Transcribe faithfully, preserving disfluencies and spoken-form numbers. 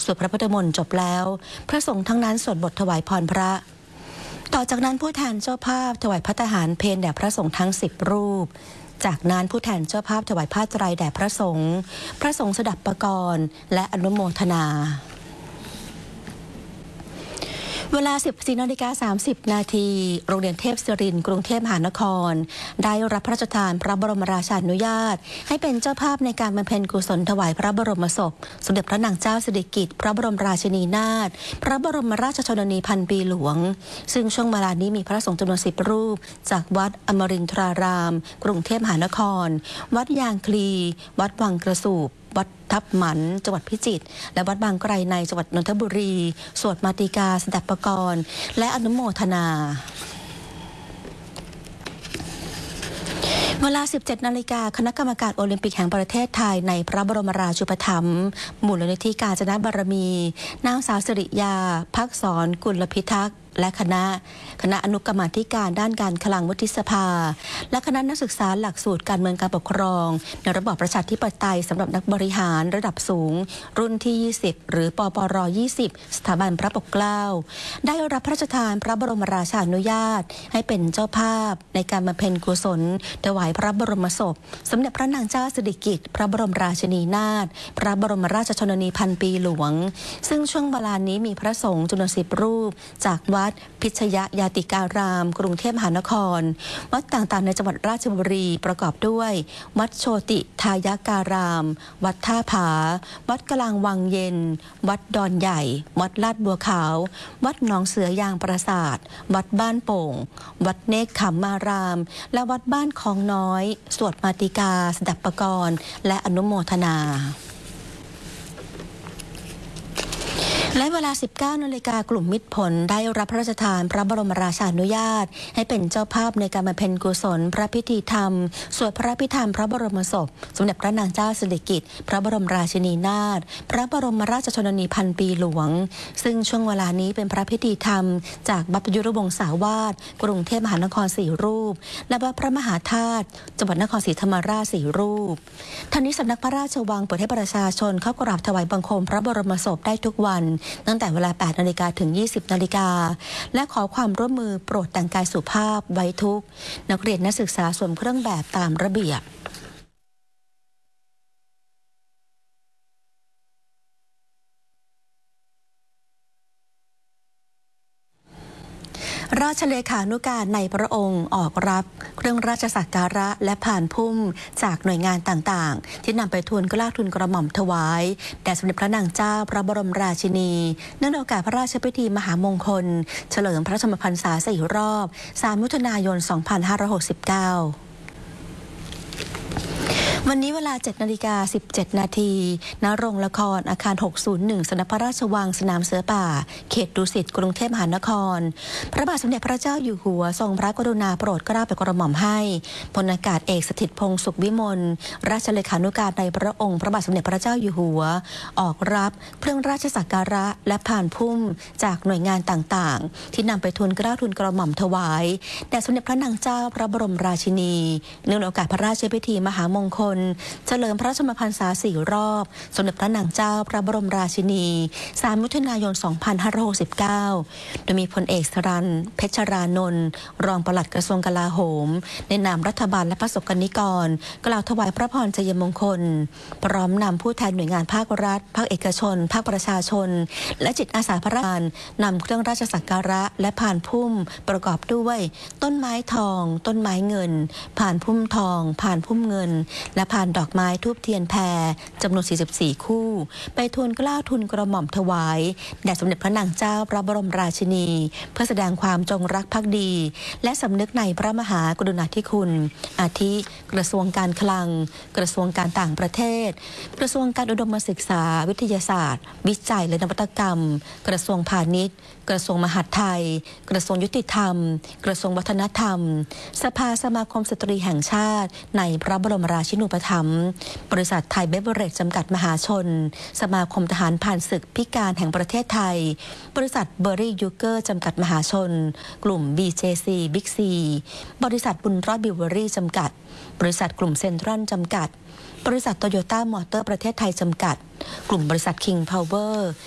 สวดพระพุทธมนต์จบแล้วพระสงฆ์ทั้งนั้นสวดบทถวายพรพระต่อจากนั้นผู้แทนเจ้าภาพถวายภัตตาหารเพลแด่พระสงฆ์ทั้งสิบรูปจากนั้นผู้แทนเจ้าภาพถวายผ้าไตรแด่พระสงฆ์พระสงฆ์สดับประกรณ์และอนุโมทนาเวลา สิบสี่นาฬิกาสามสิบนาที โรงเรียนเทพศิรินทร์กรุงเทพมหานครได้รับพระราชทานพระบรมราชานุญาตให้เป็นเจ้าภาพในการบำเพ็ญกุศลถวายพระบรมศพสมเด็จพระนางเจ้าสิริกิติ์พระบรมราชินีนาถพระบรมราชชนนีพันปีหลวงซึ่งช่วงเวลานี้มีพระสงฆ์จำนวนสิบรูปจากวัดอมรินทรารามกรุงเทพมหานครวัดยางคลีวัดวังกระสูบวัดทับหมันจังหวัดพิจิตรและวัดบางไกรในจังหวัดนนทบุรีสวดมาติกาสดับประกรณ์และอนุโมทนาเวลา สิบเจ็ดนาฬิกา คณะกรรมการโอลิมปิกแห่งประเทศไทยในพระบรมราชูปถัมภ์มูลนิธิกาญจนบารมีนางสาวสิริยาภักษรกุลพิทักษ์และคณะคณะอนุกรรมาธิการด้านการคลังวุฒิสภาและคณะนักศึกษาหลักสูตรการเมืองการปกครองในระบอบประชาธิปไตยสำหรับนักบริหารระดับสูงรุ่นที่ยี่สิบหรือปปรยี่สิบสถาบันพระปกเกล้าได้รับพระราชทานพระบรมราชานุญาตให้เป็นเจ้าภาพในการบำเพ็ญกุศลถวายพระบรมศพสมเด็จพระนางเจ้าสิริกิติ์พระบรมราชินีนาถพระบรมราชชนนีพันปีหลวงซึ่งช่วงเวลานี้มีพระสงฆ์จำนวนสิบรูปจากวัดพิชยยาติการามกรุงเทพมหานครวัดต่างๆในจังหวัดราชบุรีประกอบด้วยวัดโชติทายการามวัดท่าผาวัดกลางวังเย็นวัดดอนใหญ่วัดลาดบัวขาววัดหนองเสือยางปราสาทวัดบ้านโป่งวัดเนกขมารามและวัดบ้านคลองน้อยสวดมาติกาสดับประกรณ์และอนุโมทนาและเวลา สิบเก้านาฬิกากลุ่มมิตรผลได้รับพระราชทานพระบรมราชานุญาตให้เป็นเจ้าภาพในการบำเพ็ญกุศลพระพิธีธรรมสวดพระพิธรรมพระบรมศพสมเด็จพระนางเจ้าสิริกิติ์พระบรมราชินีนาถพระบรมราชชนนีพันปีหลวงซึ่งช่วงเวลานี้เป็นพระพิธีธรรมจากวัดประยุรวงศาวาสกรุงเทพมหานครสี่รูปและวัดพระมหาธาตุจังหวัดนครศรีธรรมราชสี่รูปทั้งนี้สำนักพระราชวังเปิดให้ประชาชนเข้ากราบถวายบังคมพระบรมศพได้ทุกวันตั้งแต่เวลา แปดนาฬิกา ถึง ยี่สิบนาฬิกาและขอความร่วมมือโปรดแต่งกายสุภาพไว้ทุกนักเรียนนักศึกษาสวมเครื่องแบบตามระเบียบราชเลขานุการในพระองค์ออกรับเครื่องราชสักการะและผ่านพุ่มจากหน่วยงานต่างๆที่นำไปทูลเกล้าทูลกระหม่อมถวายแด่สมเด็จพระนางเจ้าพระบรมราชินีเนื่องในโอกาสพระราชพิธีมหามงคลเฉลิมพระชนมพรรษาสี่รอบสามมิถุนายนสองพันห้าร้อยหกสิบเก้าวันนี้เวลา เจ็ดนาฬิกาสิบเจ็ดนาทีณ โรงละครอาคารหกศูนย์หนึ่งสำนักพระราชวังสนามเสือป่าเขตดุสิตกรุงเทพมหานครพระบาทสมเด็จพระเจ้าอยู่หัวทรงพระกรุณาโปรดเกล้าโปรดกระหม่อมให้พลอากาศเอกสถิตพงษ์สุขวิมลราชเลขานุการในพระองค์พระบาทสมเด็จพระเจ้าอยู่หัวออกรับเครื่องราชสักการะและผ่านพุ่มจากหน่วยงานต่างๆที่นำไปทูลเกล้าทูลกระหม่อมถวายแด่สมเด็จพระนางเจ้าพระบรมราชินีเนื่องในโอกาสพระราชพิธีมหามงคลเฉลิมพระชนมพรรษาสี่รอบสมเด็จพระนางเจ้าพระบรมราชินีสามมิถุนายนสองพันห้าร้อยหกสิบเก้าโดยมีพลเอกสรัญเพชรรานนท์รองปลัดกระทรวงกลาโหมในนามรัฐบาลและพระสงฆ์นิกรกล่าวถวายพระพรชัยมงคลพร้อมนำผู้แทนหน่วยงานภาครัฐภาคเอกชนภาคประชาชนและจิตอาสาพระราชทานนำเครื่องราชสักการะและผ่านพุ่มประกอบด้วยต้นไม้ทองต้นไม้เงินผ่านพุ่มทองผ่านพุ่มเงินและผ่านดอกไม้ทูบเทียนแพรจำนวนสี่สิบสี่คู่ไปทูลเกล้าทูลกระหม่อมถวายแด่สมเด็จพระนางเจ้าพระบรมราชินีเพื่อแสดงความจงรักภักดีและสำนึกในพระมหากรุณาธิคุณอาทิกระทรวงการคลังกระทรวงการต่างประเทศกระทรวงการอุดมศึกษาวิทยาศาสตร์วิจัยและนวัตกรรมกระทรวงพาณิชย์กระทรวงมหาดไทยกระทรวงยุติธรรมกระทรวงวัฒนธรรมสภาสมาคมสตรีแห่งชาติในพระบรมราชินูปถัมภ์บริษัทไทยเบเวอเรจจำกัดมหาชนสมาคมทหารผ่านศึกพิการแห่งประเทศไทยบริษัทเบอร์รี่ยูเกอร์จำกัดมหาชนกลุ่ม บี เจ ซี บิ๊กซีบริษัทบุญรอดบิวเวอรี่จำกัดบริษัทกลุ่มเซ็นทรัลจำกัดบริษัทโตโยต้ามอเตอร์ประเทศไทยจำกัดกลุ่มบริษัทคิงพาวเวอร์